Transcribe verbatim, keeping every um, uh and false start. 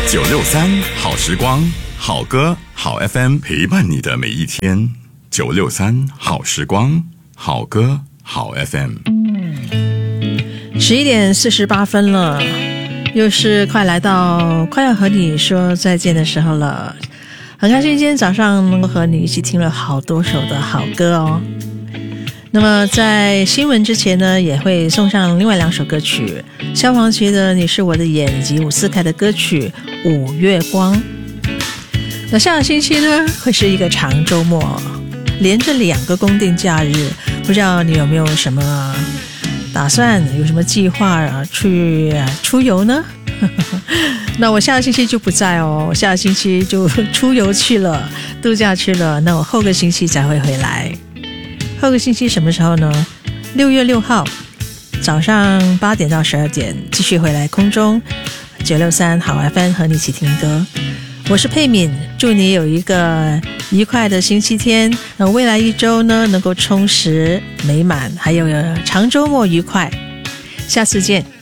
九六三好时光，好歌好 F M 陪伴你的每一天。九六三好时光，好歌好 F M。 十一点四十八分了，又是快来到快要和你说再见的时候了。很开心今天早上能够和你一起听了好多首的好歌哦。那么在新闻之前呢，也会送上另外两首歌曲，萧煌奇的《你是我的眼》以及伍思凯的歌曲《五月光》。那下个星期呢，会是一个长周末，连着两个公定假日，不知道你有没有什么打算，有什么计划去出游呢？那我下个星期就不在哦，我下个星期就出游去了，度假去了，那我后个星期才会回来。后个星期什么时候呢？六月六号早上八点到十二点继续回来空中九六三好 F M 和你一起听歌。我是佩敏，祝你有一个愉快的星期天，那未来一周呢能够充实美满，还有长周末愉快，下次见。